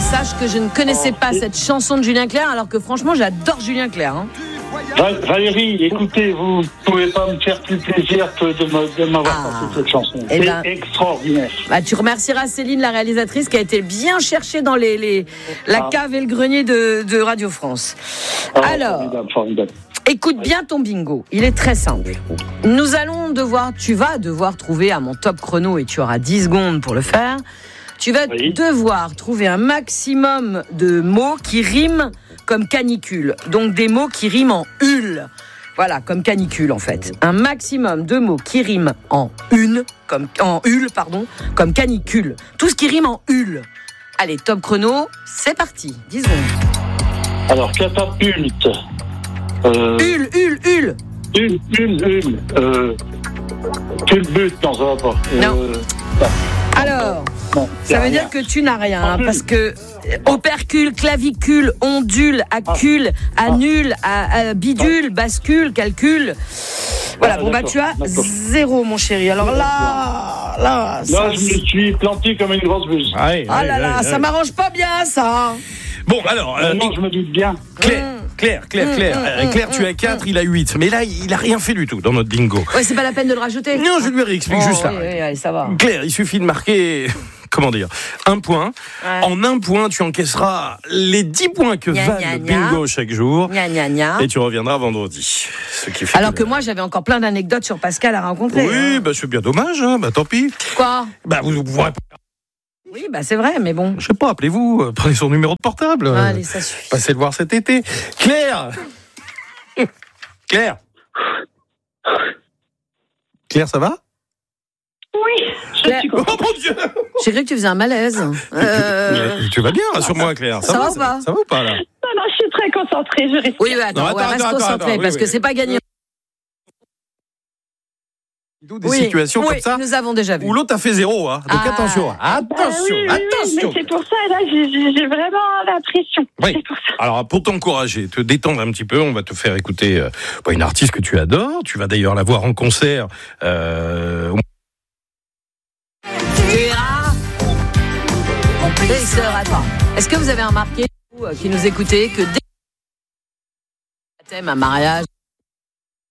sache que je ne connaissais pas cette chanson de Julien Clerc, alors que franchement, j'adore Julien Clerc. Hein. Valérie, écoutez, vous ne pouvez pas me faire plus plaisir que de m'avoir passé cette chanson. C'est extraordinaire. Bah, tu remercieras Céline, la réalisatrice, qui a été bien cherchée dans la cave et le grenier de Radio France. Alors, formidable. Écoute bien ton bingo. Il est très simple. Tu vas devoir trouver à mon top chrono, et tu auras 10 secondes pour le faire. Tu vas devoir trouver un maximum de mots qui riment comme canicule. Donc des mots qui riment en hule. Voilà, comme canicule en fait. Un maximum de mots qui riment en hule, comme canicule. Tout ce qui rime en hule. Allez, top chrono, c'est parti. 10 secondes. Alors, catapulte. Hule. Culbute, non, ça va pas. Non. Alors, ça veut dire que tu n'as rien, hein, parce que opercule, clavicule, ondule, accule, annule, bidule, bascule, calcul. Voilà, tu as 0, mon chéri. Alors là, je me suis planté comme une grosse buse. Ça m'arrange pas bien, ça. Bon, alors... non, je me doute bien. Claire, tu as 4, il a 8. Mais là, il a rien fait du tout dans notre bingo. Ouais, c'est pas la peine de le rajouter. Non, je lui réexplique juste là. Oui, allez, ça va. Claire, il suffit de marquer... Comment dire, 1 point. Ouais. En 1 point, tu encaisseras les 10 points que valent le bingo chaque jour. Et tu reviendras vendredi. Alors que moi, j'avais encore plein d'anecdotes sur Pascal à rencontrer. Oui, c'est bien dommage. Tant pis. Quoi ? Vous pourrez... Oui, c'est vrai, mais bon. Je sais pas, appelez-vous, prenez son numéro de portable. Allez, ça suffit. Passez le voir cet été. Claire, ça va ? Oui, je suis contente. Oh mon Dieu ! J'ai cru que tu faisais un malaise. Tu vas bien, rassure-moi, Claire. Ça va ou pas ? Ça va ou pas, là ? Non, je suis très concentrée, je respire. Oui, reste concentrée, parce que c'est pas gagné. Des situations comme ça, nous avons déjà vu. Où l'autre a fait 0, hein. Donc attention. Oui, mais c'est pour ça, là, j'ai vraiment la pression. Oui. C'est pour ça. Alors, pour t'encourager, te détendre un petit peu, on va te faire écouter une artiste que tu adores. Tu vas d'ailleurs la voir en concert. Attends. Est-ce que vous avez remarqué, vous qui nous écoutez, que dès un mariage,